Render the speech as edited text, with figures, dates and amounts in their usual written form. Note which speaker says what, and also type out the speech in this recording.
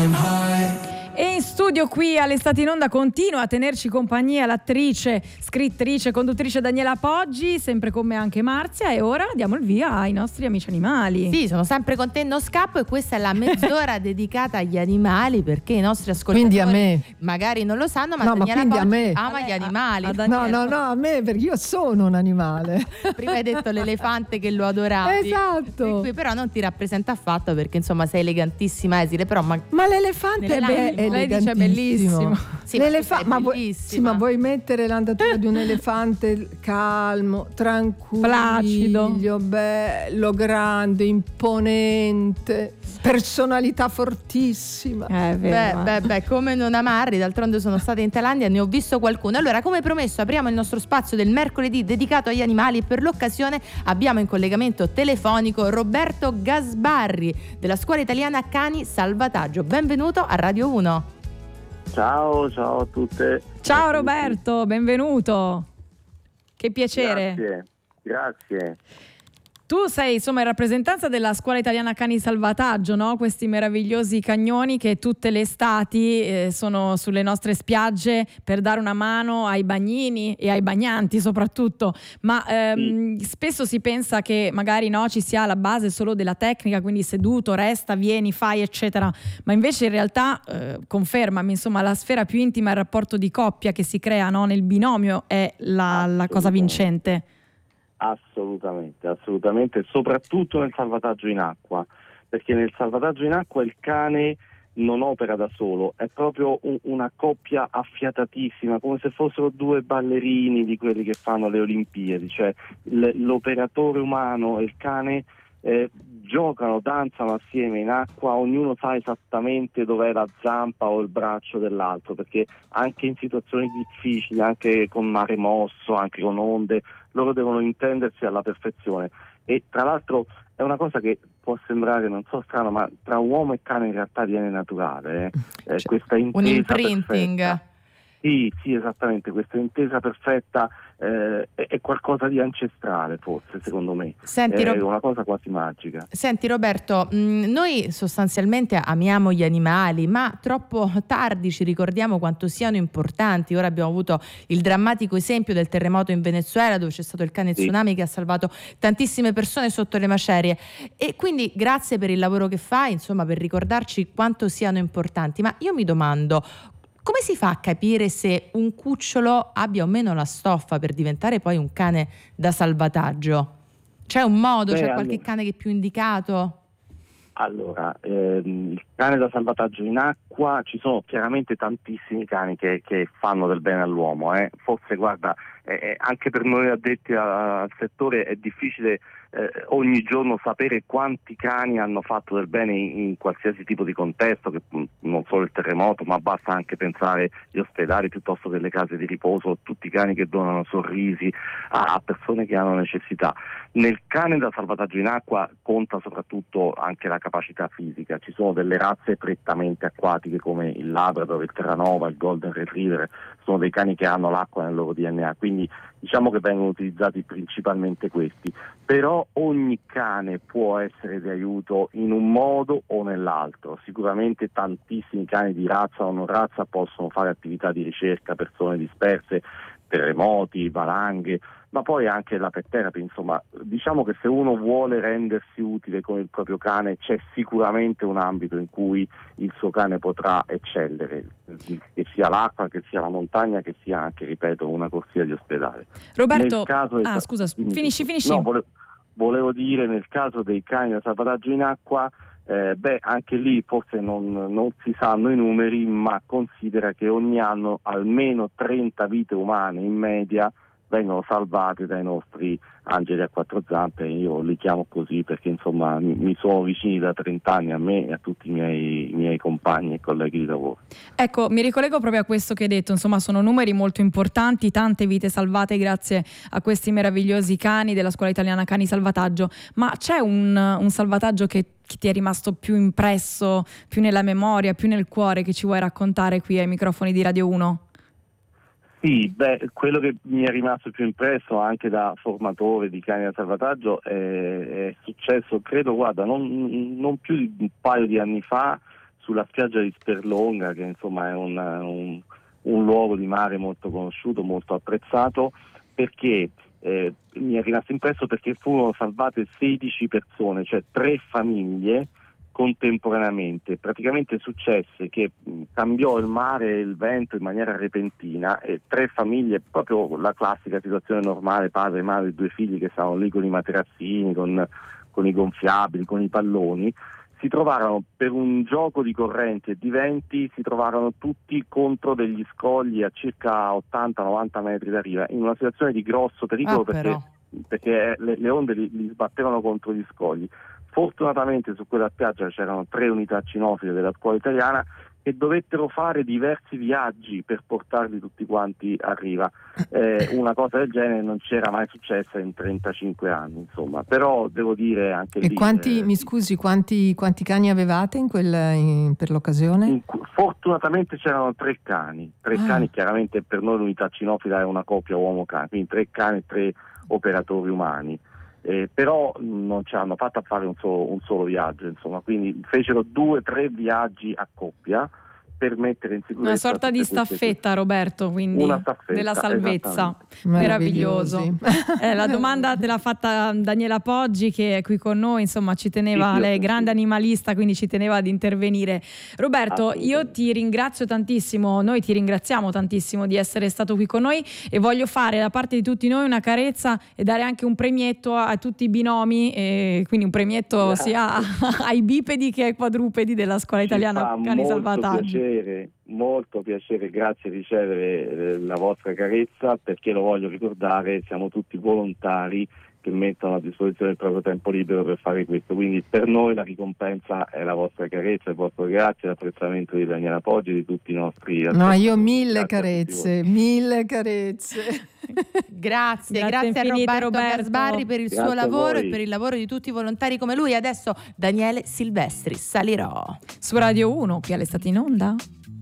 Speaker 1: E in studio qui all'Estate in Onda continua a tenerci compagnia l'attrice, scrittrice, conduttrice Daniela Poggi, sempre con me anche Marzia, e ora diamo il via ai nostri amici animali.
Speaker 2: Sì, sono sempre con te, non scappo, e questa è la mezz'ora dedicata agli animali, perché i nostri ascoltatori
Speaker 3: quindi a me
Speaker 2: magari non lo sanno, ma
Speaker 3: no,
Speaker 2: Daniela
Speaker 3: ma
Speaker 2: Poggi
Speaker 3: a me
Speaker 2: ama gli animali.
Speaker 3: no, a me, perché io sono un animale.
Speaker 2: Prima hai detto l'elefante che lo adoravi.
Speaker 3: Esatto.
Speaker 2: E qui però non ti rappresenta affatto, perché insomma sei elegantissima, esile, però
Speaker 3: ma l'elefante è
Speaker 1: lei dice bellissimo.
Speaker 2: Sì,
Speaker 3: ma vuoi mettere l'andatura di un elefante calmo, tranquillo,
Speaker 1: placido,
Speaker 3: bello, grande, imponente, personalità fortissima.
Speaker 1: È vero.
Speaker 2: Beh, come non amarli, d'altronde sono stata in Thailandia e ne ho visto qualcuno. Allora, come promesso, apriamo il nostro spazio del mercoledì dedicato agli animali, e per l'occasione abbiamo in collegamento telefonico Roberto Gasbarri della Scuola Italiana Cani Salvataggio. Benvenuto a Radio 1.
Speaker 4: Ciao a tutte.
Speaker 1: Ciao Roberto, benvenuto. Che piacere.
Speaker 4: Grazie.
Speaker 1: Tu sei insomma in rappresentanza della Scuola Italiana Cani Salvataggio, no? Questi meravigliosi cagnoni che tutte le estati sono sulle nostre spiagge per dare una mano ai bagnini e ai bagnanti soprattutto, ma spesso si pensa che magari no, ci sia la base solo della tecnica, quindi seduto, resta, vieni, fai eccetera, ma invece in realtà confermami, insomma, la sfera più intima, il rapporto di coppia che si crea, no? Nel binomio è la cosa vincente.
Speaker 4: Assolutamente, soprattutto nel salvataggio in acqua, perché nel salvataggio in acqua il cane non opera da solo, è proprio una coppia affiatatissima, come se fossero due ballerini di quelli che fanno le Olimpiadi, cioè l'operatore umano e il cane giocano, danzano assieme in acqua, ognuno sa esattamente dov'è la zampa o il braccio dell'altro, perché anche in situazioni difficili, anche con mare mosso, anche con onde, loro devono intendersi alla perfezione. E tra l'altro è una cosa che può sembrare, non so, strano, ma tra uomo e cane in realtà viene naturale, questa intesa
Speaker 2: un imprinting
Speaker 4: perfetta. Sì, esattamente, questa intesa perfetta è qualcosa di ancestrale, forse, secondo me. È una cosa quasi magica.
Speaker 2: Senti Roberto, noi sostanzialmente amiamo gli animali, ma troppo tardi ci ricordiamo quanto siano importanti. Ora abbiamo avuto il drammatico esempio del terremoto in Venezuela, dove c'è stato il cane tsunami che ha salvato tantissime persone sotto le macerie, e quindi grazie per il lavoro che fai, insomma, per ricordarci quanto siano importanti. Ma io mi domando, come si fa a capire se un cucciolo abbia o meno la stoffa per diventare poi un cane da salvataggio? C'è un modo, c'è qualche cane che è più indicato?
Speaker 4: Allora, il cane da salvataggio in acqua, ci sono chiaramente tantissimi cani che fanno del bene all'uomo. Forse, guarda, anche per noi addetti al settore è difficile ogni giorno sapere quanti cani hanno fatto del bene in qualsiasi tipo di contesto, che non solo il terremoto, ma basta anche pensare agli ospedali piuttosto che alle case di riposo, tutti i cani che donano sorrisi a persone che hanno necessità. Nel cane da salvataggio in acqua conta soprattutto anche la capacità fisica. Ci sono delle razze prettamente acquatiche come il Labrador, il Terranova, il Golden Retriever, sono dei cani che hanno l'acqua nel loro DNA, quindi diciamo che vengono utilizzati principalmente questi, però ogni cane può essere di aiuto in un modo o nell'altro. Sicuramente tantissimi cani di razza o non razza possono fare attività di ricerca, persone disperse, terremoti, valanghe, ma poi anche la pet therapy. Insomma, diciamo che se uno vuole rendersi utile con il proprio cane, c'è sicuramente un ambito in cui il suo cane potrà eccellere, che sia l'acqua, che sia la montagna, che sia anche, ripeto, una corsia di ospedale.
Speaker 1: Roberto, scusa, finisci.
Speaker 4: No, volevo dire, nel caso dei cani da salvataggio in acqua, anche lì forse non si sanno i numeri, ma considera che ogni anno almeno 30 vite umane in media vengono salvate dai nostri angeli a quattro zampe. Io li chiamo così perché insomma mi sono vicini da 30 anni, a me e a tutti i miei compagni e colleghi di lavoro.
Speaker 1: Ecco, mi ricollego proprio a questo che hai detto, insomma sono numeri molto importanti, tante vite salvate grazie a questi meravigliosi cani della Scuola Italiana Cani Salvataggio, ma c'è un salvataggio che ti è rimasto più impresso, più nella memoria, più nel cuore, che ci vuoi raccontare qui ai microfoni di Radio 1?
Speaker 4: Sì, quello che mi è rimasto più impresso anche da formatore di cani da salvataggio è successo, credo, guarda, non più di un paio di anni fa, sulla spiaggia di Sperlonga, che insomma è un luogo di mare molto conosciuto, molto apprezzato, perché mi è rimasto impresso perché furono salvate 16 persone, cioè 3 famiglie contemporaneamente. Praticamente successe che cambiò il mare e il vento in maniera repentina e 3 famiglie, proprio la classica situazione normale, padre, madre, 2 figli che stavano lì con i materassini, con i gonfiabili, con i palloni, si trovarono per un gioco di correnti e di venti, si trovarono tutti contro degli scogli a circa 80-90 metri da riva, in una situazione di grosso pericolo perché le onde li sbattevano contro gli scogli. Fortunatamente su quella spiaggia c'erano 3 unità cinofile della scuola italiana che dovettero fare diversi viaggi per portarli tutti quanti a riva. Una cosa del genere non c'era mai successa in 35 anni, insomma. Però devo dire anche lì...
Speaker 3: E quanti cani avevate per l'occasione?
Speaker 4: Fortunatamente c'erano 3 cani. 3 cani, chiaramente per noi l'unità cinofila è una coppia uomo-cane, quindi 3 cani e 3 operatori umani. Però non ci hanno fatto a fare un solo viaggio, insomma, quindi fecero 2-3 viaggi a coppia per mettere in sicurezza
Speaker 1: una sorta di staffetta, Roberto, quindi
Speaker 4: una staffetta,
Speaker 1: della salvezza. Meraviglioso. La domanda te l'ha fatta Daniela Poggi, che è qui con noi, insomma ci teneva, lei è grande animalista, quindi ci teneva ad intervenire. Roberto, io ti ringrazio tantissimo, noi ti ringraziamo tantissimo di essere stato qui con noi e voglio fare da parte di tutti noi una carezza e dare anche un premietto a tutti i binomi, quindi un premietto sia ai bipedi che ai quadrupedi della Scuola Italiana Cani Salvataggio.
Speaker 4: Molto piacere, grazie di ricevere la vostra carezza, perché lo voglio ricordare, siamo tutti volontari che mettono a disposizione il proprio tempo libero per fare questo, quindi per noi la ricompensa è la vostra carezza, il vostro grazie, l'apprezzamento di Daniela Poggi e di tutti i nostri
Speaker 3: No, io mille carezze.
Speaker 2: Grazie a Roberto Gasbarri per il suo lavoro e per il lavoro di tutti i volontari come lui. Adesso Daniele Silvestri, Salirò.
Speaker 1: Su Radio 1, qui all'estate in onda.